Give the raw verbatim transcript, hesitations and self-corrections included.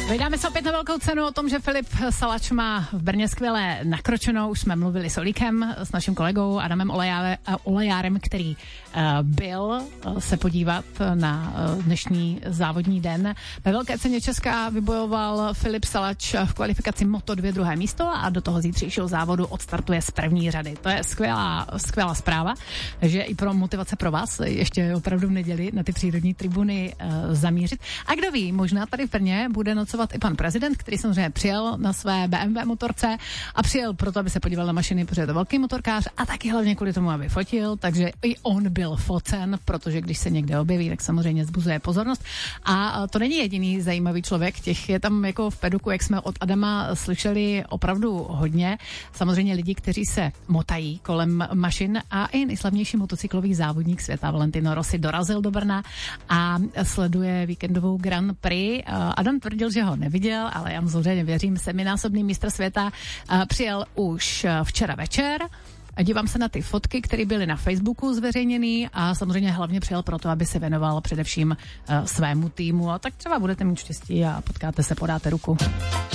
Vydáme se opět na velkou cenu o tom, že Filip Salač má v Brně skvěle nakročeno. Už jsme mluvili s Olíkem, s naším kolegou Adamem Olejárem, který uh, byl uh, se podívat na uh, dnešní závodní den. Ve velké ceně Česka vybojoval Filip Salač v kvalifikaci Moto dva druhé místo a do toho zítřejšího závodu odstartuje z první řady. To je skvělá, skvělá zpráva, že i pro motivace pro vás ještě opravdu v neděli na ty přírodní tribuny uh, zamířit. A kdo ví, možná tady v Brně bude nocovat i pan prezident, který samozřejmě přijel na své bé em vé motorce a přijel proto, aby se podíval na mašiny, protože je to velký motorkář a taky hlavně kvůli tomu, aby fotil, takže i on byl focen, protože když se někde objeví, tak samozřejmě zbuzuje pozornost. A to není jediný zajímavý člověk, těch je tam jako v peduku, jak jsme od Adama slyšeli, opravdu hodně. Samozřejmě lidi, kteří se motají kolem mašin a i nejslavnější motocyklový závodník světa Valentino Rossi dorazil do Brna a sleduje víkendovou Grand Prix. Adam tvrdil, že ho neviděl, ale já mu samozřejmě věřím, seminásobný mistr světa přijel už včera večer. Dívám se na ty fotky, které byly na Facebooku zveřejněný a samozřejmě hlavně přijel proto, aby se věnoval především svému týmu. A tak třeba budete mít štěstí a potkáte se, podáte ruku.